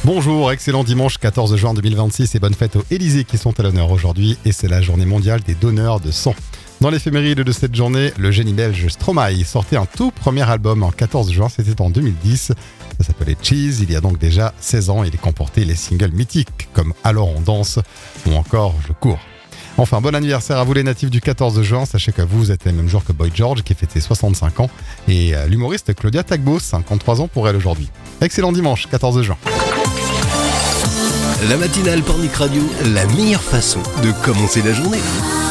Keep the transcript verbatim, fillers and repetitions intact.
Bonjour, excellent dimanche quatorze juin deux mille vingt-six et bonne fête aux Élysées qui sont à l'honneur aujourd'hui et c'est la journée mondiale des donneurs de sang. Dans l'éphéméride de cette journée, le génie belge Stromae sortait un tout premier album en quatorze juin, c'était en deux mille dix. Ça s'appelait Cheese, il y a donc déjà seize ans, il est comporté les singles mythiques comme Alors on danse ou encore Je cours. Enfin, bon anniversaire à vous les natifs du quatorze juin. Sachez que vous êtes le même jour que Boy George qui fêtait soixante-cinq ans et l'humoriste Claudia Tagbo, cinquante-trois ans pour elle aujourd'hui. Excellent dimanche quatorze juin. La matinale Pornic Radio, la meilleure façon de commencer la journée.